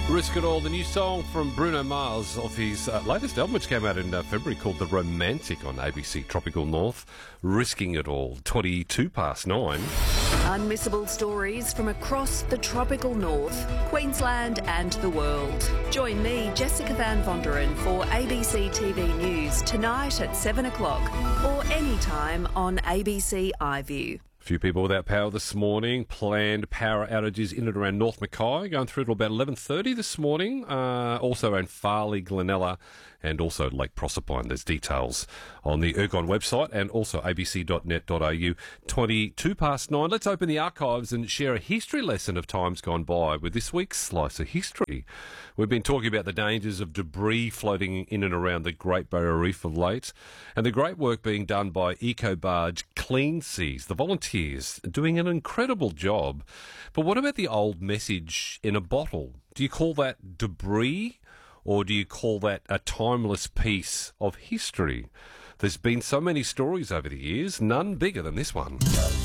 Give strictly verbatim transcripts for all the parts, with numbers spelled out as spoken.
Risk It All, the new song from Bruno Mars off his uh, latest album, which came out in uh, February, called The Romantic on A B C Tropical North. Risking It All, twenty-two past nine. Unmissable stories from across the tropical north, Queensland and the world. Join me, Jessica Van Vonderen, for A B C T V News tonight at seven o'clock or anytime on A B C iView. Few people without power this morning. Planned power outages in and around North Mackay, going through to about eleven thirty this morning. Uh, also around Farley, Glenella, and also Lake Proserpine. There's details on the Ergon website and also a b c dot net dot a u. twenty-two past nine. Let's open the archives and share a history lesson of times gone by with this week's Slice of History. We've been talking about the dangers of debris floating in and around the Great Barrier Reef of late, and the great work being done by Eco Barge Clean Seas, the volunteers doing an incredible job. But what about the old message in a bottle? Do you call that debris, or do you call that a timeless piece of history? There's been so many stories over the years, none bigger than this one.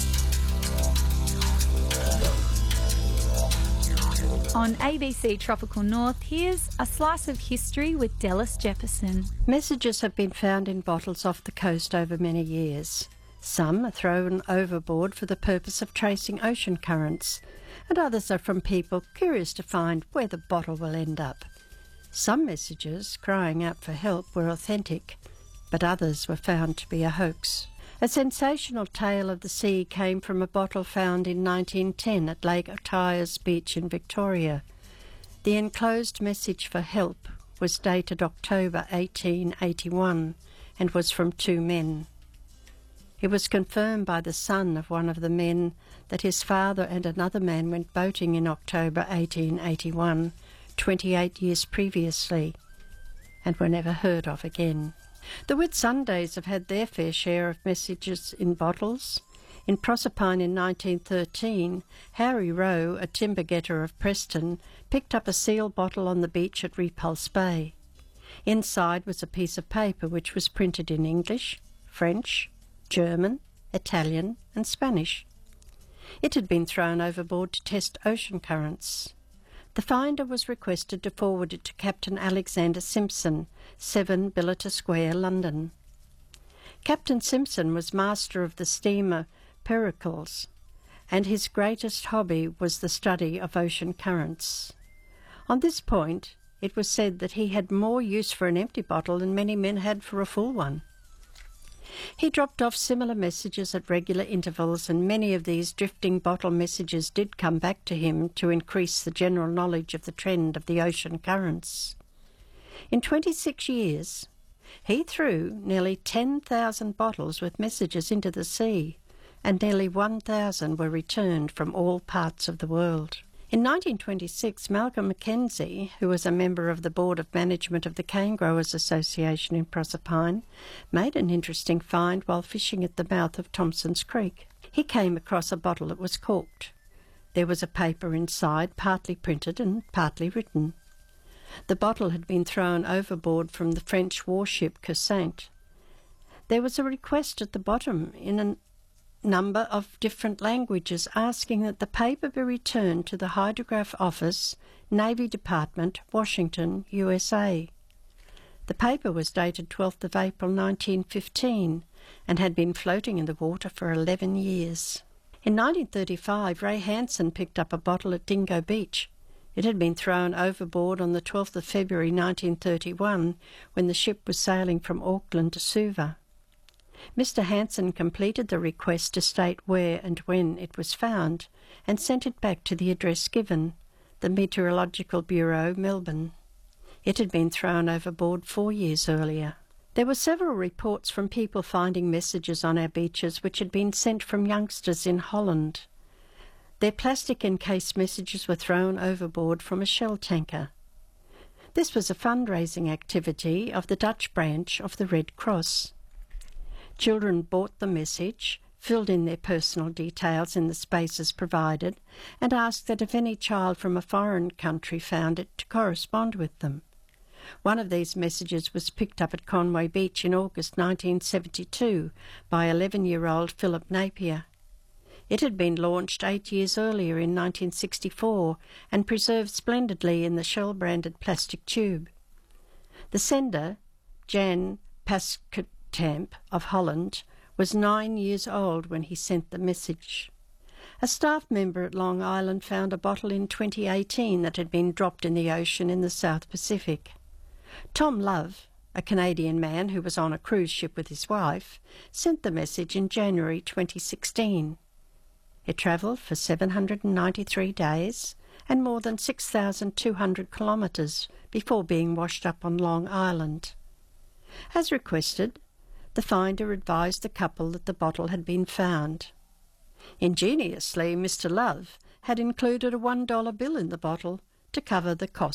On A B C Tropical North, here's a slice of history with Dallas Jefferson. Messages have been found in bottles off the coast over many years. Some are thrown overboard for the purpose of tracing ocean currents, and others are from people curious to find where the bottle will end up. Some messages crying out for help were authentic, but others were found to be a hoax. A sensational tale of the sea came from a bottle found in nineteen ten at Lake Tyers Beach in Victoria. The enclosed message for help was dated October eighteen eighty-one and was from two men. It was confirmed by the son of one of the men that his father and another man went boating in October eighteen eighty-one, twenty-eight years previously, and were never heard of again. The Whitsundays have had their fair share of messages in bottles. In Proserpine in nineteen thirteen, Harry Rowe, a timber getter of Preston, picked up a seal bottle on the beach at Repulse Bay. Inside was a piece of paper which was printed in English, French, German, Italian and Spanish. It had been thrown overboard to test ocean currents. The finder was requested to forward it to Captain Alexander Simpson, seven Billiter Square, London. Captain Simpson was master of the steamer Pericles, and his greatest hobby was the study of ocean currents. On this point, it was said that he had more use for an empty bottle than many men had for a full one. He dropped off similar messages at regular intervals, and many of these drifting bottle messages did come back to him to increase the general knowledge of the trend of the ocean currents. In twenty-six years, he threw nearly ten thousand bottles with messages into the sea, and nearly one thousand were returned from all parts of the world. In nineteen twenty-six, Malcolm Mackenzie, who was a member of the Board of Management of the Cane Growers Association in Proserpine, made an interesting find while fishing at the mouth of Thompson's Creek. He came across a bottle that was corked. There was a paper inside, partly printed and partly written. The bottle had been thrown overboard from the French warship Cassant. There was a request at the bottom in a number of different languages asking that the paper be returned to the Hydrograph Office, Navy Department, Washington, U S A. The paper was dated twelfth of April nineteen fifteen and had been floating in the water for eleven years. In nineteen thirty-five, Ray Hansen picked up a bottle at Dingo Beach. It had been thrown overboard on the twelfth of February nineteen thirty-one when the ship was sailing from Auckland to Suva. Mister Hansen completed the request to state where and when it was found and sent it back to the address given, the Meteorological Bureau, Melbourne. It had been thrown overboard four years earlier. There were several reports from people finding messages on our beaches which had been sent from youngsters in Holland. Their plastic-encased messages were thrown overboard from a shell tanker. This was a fundraising activity of the Dutch branch of the Red Cross. Children bought the message, filled in their personal details in the spaces provided, and asked that if any child from a foreign country found it, to correspond with them. One of these messages was picked up at Conway Beach in August nineteen seventy-two by eleven-year-old Philip Napier. It had been launched eight years earlier in nineteen sixty-four and preserved splendidly in the Shell-branded plastic tube. The sender, Jan Pasketamp of Holland, was nine years old when he sent the message. A staff member at Long Island found a bottle in twenty eighteen that had been dropped in the ocean in the South Pacific. Tom Love, a Canadian man who was on a cruise ship with his wife, sent the message in January twenty sixteen. It travelled for seven hundred ninety-three days and more than six thousand two hundred kilometres before being washed up on Long Island. As requested, the finder advised the couple that the bottle had been found. Ingeniously, Mister Love had included a one dollar bill in the bottle to cover the cost